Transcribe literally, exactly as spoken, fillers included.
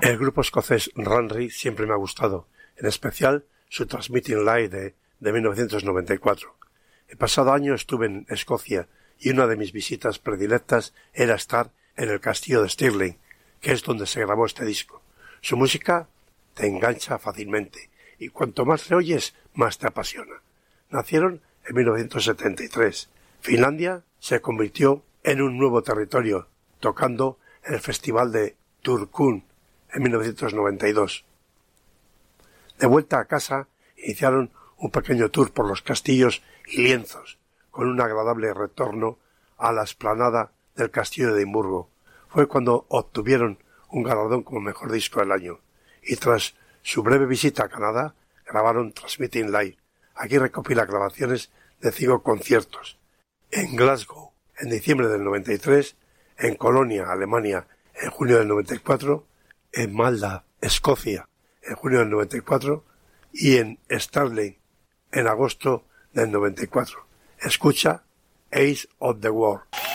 El grupo escocés Runrig siempre me ha gustado, en especial su Transmitting Live de, de mil novecientos noventa y cuatro. El pasado año estuve en Escocia y una de mis visitas predilectas era estar en el castillo de Stirling, que es donde se grabó este disco. Su música te engancha fácilmente y cuanto más le oyes, más te apasiona. Nacieron en mil novecientos setenta y tres. Finlandia se convirtió en un nuevo territorio, tocando en el Festival de Turku en mil novecientos noventa y dos. De vuelta a casa, iniciaron un pequeño tour por los castillos y lienzos, con un agradable retorno a la explanada del castillo de Edimburgo. Fue cuando obtuvieron un galardón como mejor disco del año, y tras su breve visita a Canadá, grabaron Transmitting Live. Aquí recopila grabaciones de cinco conciertos. En Glasgow, en diciembre del noventa y tres, en Colonia, Alemania, en junio del noventa y cuatro, en Malda, Escocia, en junio del noventa y cuatro, y en Stirling, en agosto del noventa y cuatro. Escucha Ace of the World.